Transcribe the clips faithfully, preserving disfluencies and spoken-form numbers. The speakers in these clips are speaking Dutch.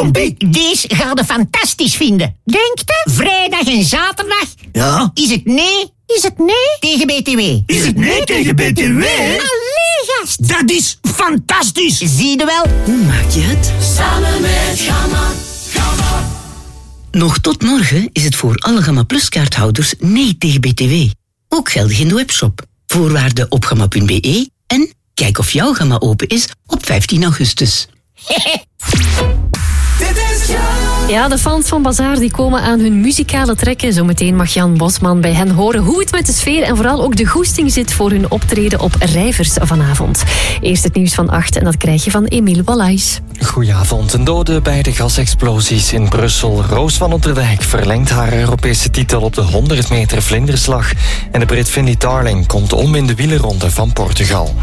Stompie. Deze gaat je fantastisch vinden. Denk je? Vrijdag en zaterdag. Ja? Is het nee? Is het nee tegen B T W? Is het nee tegen B T W? Allee, gast. Dat is fantastisch. Zie je wel? Hoe maak je het? Samen met Gamma. Gamma. Nog tot morgen is het voor alle Gamma Plus kaarthouders nee tegen B T W. Ook geldig in de webshop. Voorwaarden op gamma punt b e en kijk of jouw Gamma open is op vijftien augustus. Ja, de fans van Bazaar die komen aan hun muzikale trekken. Zometeen mag Jan Bosman bij hen horen hoe het met de sfeer en vooral ook de goesting zit voor hun optreden op Rijvers vanavond. Eerst het nieuws van acht en dat krijg je van Emiel Wallais. Goedenavond. Een dode bij de gasexplosies in Brussel. Roos van Otterdijk verlengt haar Europese titel op de honderd meter vlinderslag. En de Brit Finlay Darling komt om in de wielerronde van Portugal.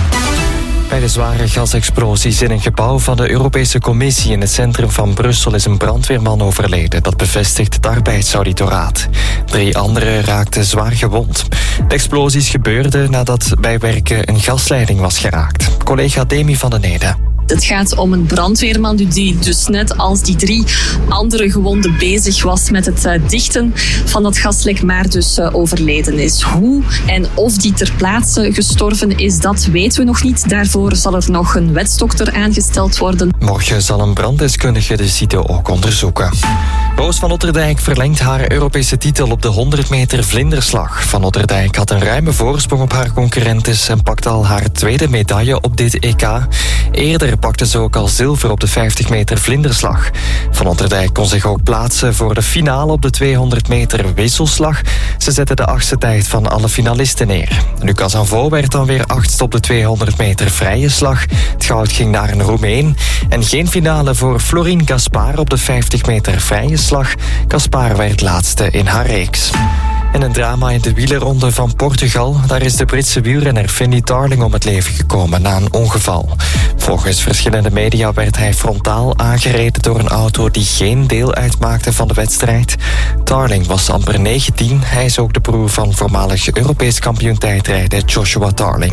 Bij de zware gasexplosies in een gebouw van de Europese Commissie in het centrum van Brussel is een brandweerman overleden. Dat bevestigt het arbeidsauditoraat. Drie anderen raakten zwaar gewond. De explosies gebeurden nadat bij werken een gasleiding was geraakt. Collega Demi van den Ede. Het gaat om een brandweerman die dus net als die drie andere gewonden bezig was met het dichten van dat gaslek, maar dus overleden is. Hoe en of die ter plaatse gestorven is, dat weten we nog niet. Daarvoor zal er nog een wetsdokter aangesteld worden. Morgen zal een branddeskundige de site ook onderzoeken. Roos van Otterdijk verlengt haar Europese titel op de honderd meter vlinderslag. Van Otterdijk had een ruime voorsprong op haar concurrentes en pakte al haar tweede medaille op dit E K. Eerder pakte ze ook al zilver op de vijftig meter vlinderslag. Van Otterdijk kon zich ook plaatsen voor de finale op de tweehonderd meter wisselslag. Ze zette de achtste tijd van alle finalisten neer. Lucas Anvo werd dan weer achtste op de tweehonderd meter vrije slag. Het goud ging naar een Roemeen. En geen finale voor Florine Gaspar op de vijftig meter vrije slag. Gaspar werd laatste in haar reeks. En een drama in de wielerronde van Portugal. Daar is de Britse wielrenner Finlay Darling om het leven gekomen na een ongeval. Volgens verschillende media werd hij frontaal aangereden door een auto die geen deel uitmaakte van de wedstrijd. Darling was amper negentien. Hij is ook de broer van voormalig Europees kampioen tijdrijden Joshua Darling.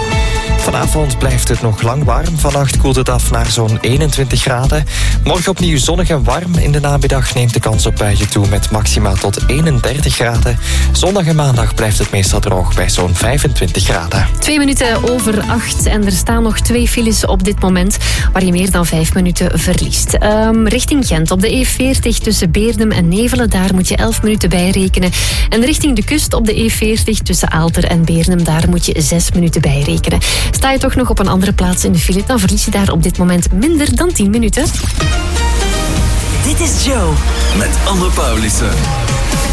Vanavond blijft het nog lang warm. Vannacht koelt het af naar zo'n eenentwintig graden. Morgen opnieuw zonnig en warm. In de namiddag neemt de kans op buien toe met maxima tot eenendertig graden. Zondag en maandag blijft het meestal droog bij zo'n vijfentwintig graden. Twee minuten over acht en er staan nog twee files op dit moment waar je meer dan vijf minuten verliest. Um, richting Gent op de E veertig tussen Beerdum en Nevelen, daar moet je elf minuten bij rekenen. En richting de kust op de E veertig tussen Aalter en Beerdum, daar moet je zes minuten bij rekenen. Sta je toch nog op een andere plaats in de file, dan verlies je daar op dit moment minder dan tien minuten. Dit is Joe. Met Anne Paulissen.